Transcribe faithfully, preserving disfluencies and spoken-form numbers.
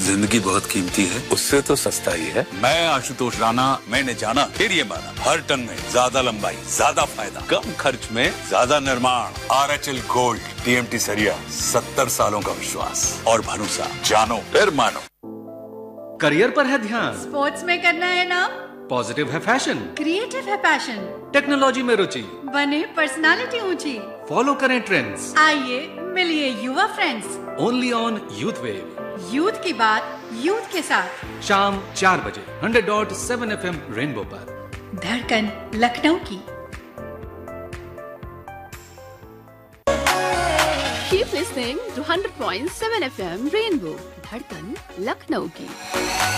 जिंदगी बहुत कीमती है, उससे तो सस्ता ही है। मैं आशुतोष राणा, मैंने जाना फिर ये माना, हर टन में ज्यादा लंबाई, ज्यादा फायदा, कम खर्च में ज्यादा निर्माण। R H L gold, TMT सरिया, सत्तर सालों का विश्वास और भरोसा। जानो फिर मानो। करियर पर है ध्यान, स्पोर्ट्स में करना है नाम, पॉजिटिव है फैशन, क्रिएटिव है पैशन, टेक्नोलॉजी में रुचि, बने पर्सनालिटी ऊंची, फॉलो करें ट्रेंड्स। आइए मिलिए युवा friends, only on youth wave. Youth की बात यूथ के साथ, शाम चार बजे hundred dot seven F M rainbow पर। धड़कन लखनऊ की। Keep listening to one hundred point seven F M Rainbow, धड़कन लखनऊ की।